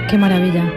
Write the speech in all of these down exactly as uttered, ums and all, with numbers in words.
Qué maravilla.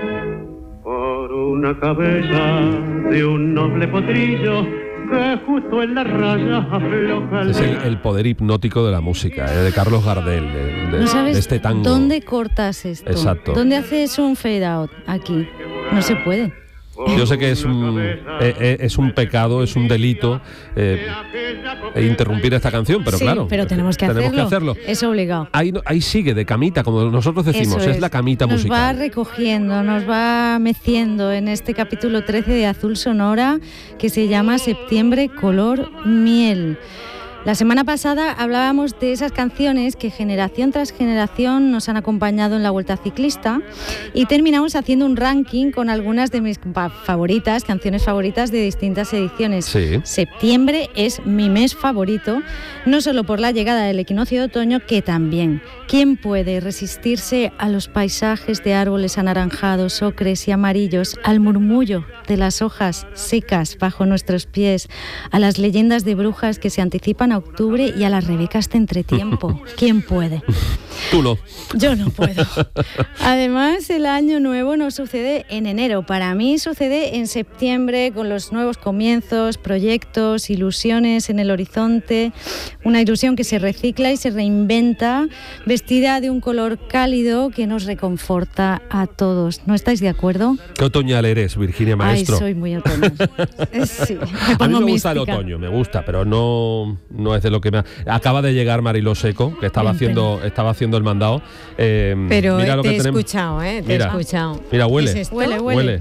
Por una cabeza de un noble potrillo que justo en la raya afloja el... Es el, el poder hipnótico de la música, ¿eh? De Carlos Gardel, de, de, ¿No sabes de este tango. dónde cortas esto? Exacto. ¿Dónde haces un fade out? Aquí. No se puede. Yo sé que es un, eh, es un pecado, es un delito eh, interrumpir esta canción, pero sí, claro, pero tenemos que tenemos hacerlo. que hacerlo. Es obligado. Ahí, ahí sigue, de camita, como nosotros decimos, Eso es. es la camita nos musical. Nos va recogiendo, nos va meciendo en este capítulo trece de Azul Sonora, que se llama Septiembre Color Miel. La semana pasada hablábamos de esas canciones que generación tras generación nos han acompañado en la Vuelta Ciclista y terminamos haciendo un ranking con algunas de mis favoritas, canciones favoritas de distintas ediciones. Sí. Septiembre es mi mes favorito, no solo por la llegada del equinoccio de otoño, que también. ¿Quién puede resistirse a los paisajes de árboles anaranjados, ocres y amarillos, al murmullo de las hojas secas bajo nuestros pies, a las leyendas de brujas que se anticipan a octubre y a las rebecas de entretiempo? ¿Quién puede? Tú no. Yo no puedo. Además, el año nuevo no sucede en enero. Para mí sucede en septiembre, con los nuevos comienzos, proyectos, ilusiones en el horizonte. Una ilusión que se recicla y se reinventa, vestida de un color cálido que nos reconforta a todos. ¿No estáis de acuerdo? ¿Qué otoñal eres, Virginia Maestro? Ay, soy muy otoñal. Sí, me a mí me gusta mística. el otoño, me gusta, pero no, no es de lo que me... Acaba de llegar Mariló Seco, que estaba haciendo, estaba haciendo el mandado. Eh, pero mira eh, lo te que he tenemos. escuchado, ¿eh? Te Mira, he escuchado. Mira, huele. ¿Qué es esto? Huele, huele. Huele.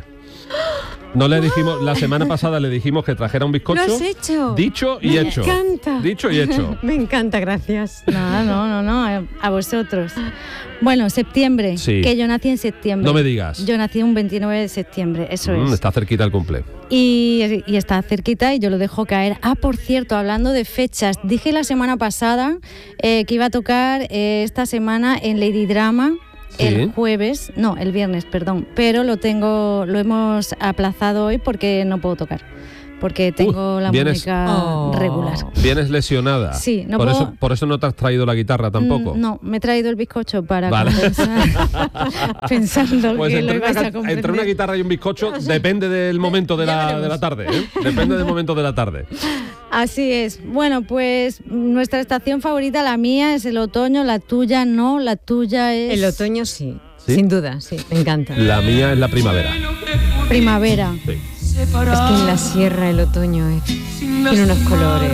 No le dijimos, la semana pasada le dijimos que trajera un bizcocho. ¿Lo has hecho? Dicho y Me hecho. Me encanta. Dicho y hecho. Me encanta, gracias. No, no, no, no, a vosotros. Bueno, septiembre, Sí. que yo nací en septiembre. No me digas. Yo nací un veintinueve de septiembre, eso Mm, es. está cerquita el cumple. Y, y está cerquita y yo lo dejo caer. Ah, por cierto, hablando de fechas, dije la semana pasada eh, que iba a tocar eh, esta semana en Lady Drama. Sí. El jueves, no, el viernes, perdón, pero lo tengo, lo hemos aplazado hoy porque no puedo tocar, porque tengo Uh, la vienes- muñeca Oh. regular. Vienes lesionada. Sí, no por puedo- eso, por eso no te has traído la guitarra tampoco. Mm, No, me he traído el bizcocho para Vale. compensar, pensando Pues que lo entre ibais una, a comprender. entre una guitarra y un bizcocho depende del momento de Ya la, veremos. de la tarde. ¿eh? Depende del momento de la tarde. Así es. Bueno, pues nuestra estación favorita, la mía, es el otoño, la tuya no, la tuya es... El otoño sí, ¿Sí? sin duda, sí, me encanta. La mía es la primavera. primavera. Sí. Es que en la sierra el otoño es, tiene unos colores.